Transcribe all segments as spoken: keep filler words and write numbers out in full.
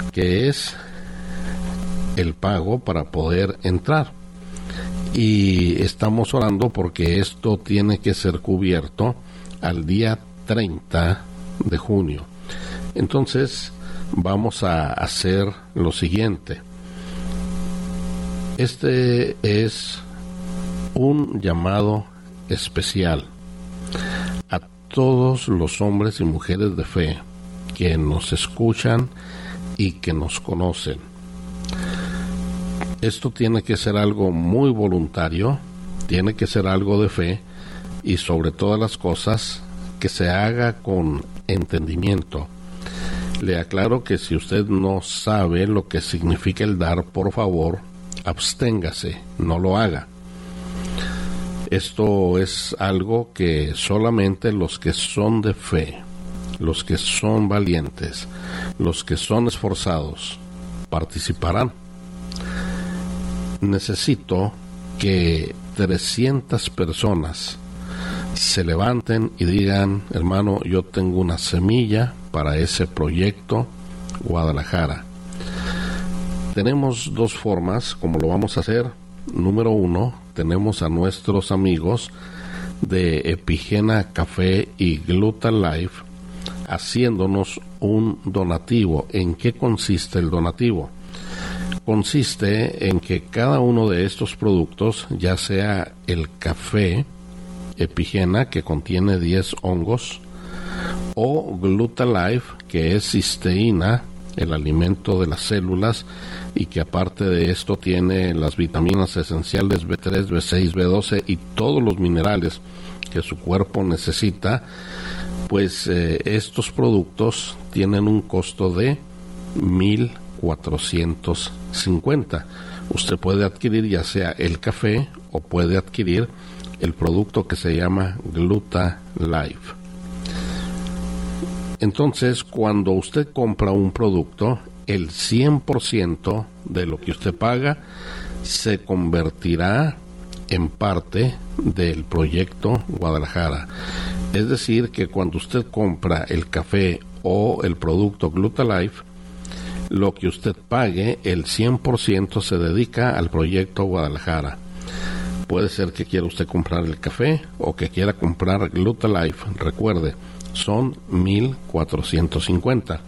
que es el pago para poder entrar. Y estamos orando porque esto tiene que ser cubierto al día treinta de junio. Entonces vamos a hacer lo siguiente. Este es un llamado especial a todos los hombres y mujeres de fe que nos escuchan y que nos conocen. Esto tiene que ser algo muy voluntario, tiene que ser algo de fe y sobre todas las cosas que se haga con entendimiento. Le aclaro que si usted no sabe lo que significa el dar, por favor, absténgase, no lo haga. Esto es algo que solamente los que son de fe, los que son valientes, los que son esforzados, participarán. Necesito que trescientas personas se levanten y digan: hermano, yo tengo una semilla para ese proyecto Guadalajara. Tenemos dos formas como lo vamos a hacer. Número uno, tenemos a nuestros amigos de Epigena Café y Gluta Life haciéndonos un donativo. ¿En qué consiste el donativo? Consiste en que cada uno de estos productos, ya sea el café Epigena, que contiene diez hongos, o Gluta Life, que es cisteína, el alimento de las células, y que aparte de esto tiene las vitaminas esenciales B tres, B seis, B doce y todos los minerales que su cuerpo necesita, pues eh, estos productos tienen un costo de mil cuatrocientos cincuenta. Usted puede adquirir ya sea el café o puede adquirir el producto que se llama Gluta Life. Entonces, cuando usted compra un producto, el cien por ciento de lo que usted paga se convertirá en parte del proyecto Guadalajara. Es decir, que cuando usted compra el café o el producto Gluta Life, lo que usted pague, el cien por ciento se dedica al proyecto Guadalajara. Puede ser que quiera usted comprar el café o que quiera comprar Gluta Life. Recuerde, son mil cuatrocientos cincuenta.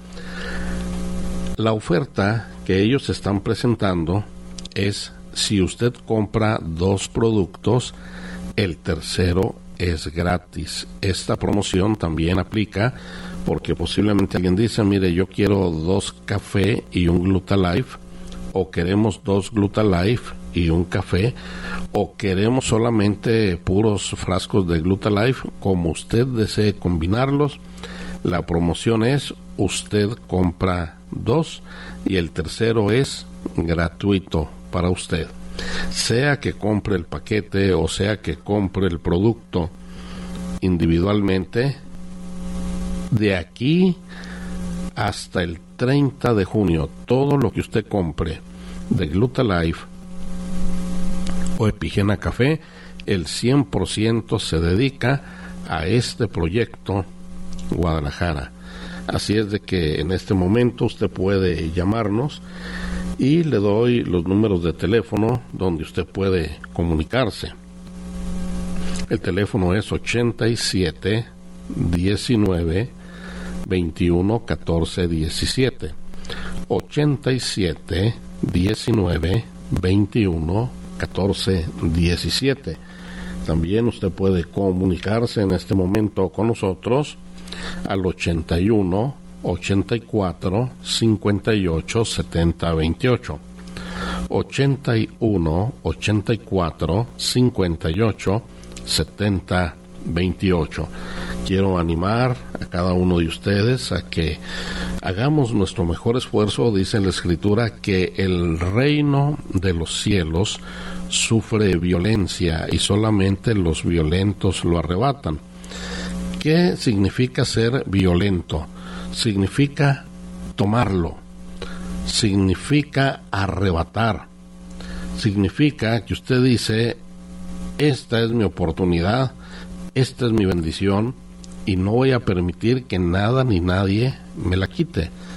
La oferta que ellos están presentando es: si usted compra dos productos, el tercero es gratis. Esta promoción también aplica porque posiblemente alguien dice: mire, yo quiero dos café y un Gluta Life, o queremos dos Gluta Life y un café, o queremos solamente puros frascos de Gluta Life. Como usted desee combinarlos, la promoción es: usted compra dos y el tercero es gratuito para usted. Sea que compre el paquete o sea que compre el producto individualmente, de aquí hasta el treinta de junio, todo lo que usted compre de Gluta Life o Epigena Café, el cien por ciento se dedica a este proyecto Guadalajara. Así es de que en este momento usted puede llamarnos y le doy los números de teléfono donde usted puede comunicarse. El teléfono es ochenta y siete, diecinueve, veintiuno, catorce, diecisiete. ochenta y siete, diecinueve, veintiuno, catorce, diecisiete. También usted puede comunicarse en este momento con nosotros al ochenta y uno, ochenta y cuatro, cincuenta y ocho, setenta, veintiocho. ochenta y uno, ochenta y cuatro, cincuenta y ocho, setenta, veintiocho. Quiero animar a cada uno de ustedes a que hagamos nuestro mejor esfuerzo. Dice en la Escritura que el reino de los cielos sufre violencia y solamente los violentos lo arrebatan. ¿Qué significa ser violento? Significa tomarlo, significa arrebatar, significa que usted dice: esta es mi oportunidad, esta es mi bendición y no voy a permitir que nada ni nadie me la quite.